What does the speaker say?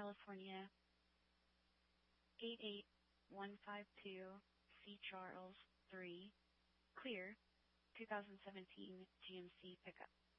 California 88152, C. Charles 3, clear, 2017 GMC pickup.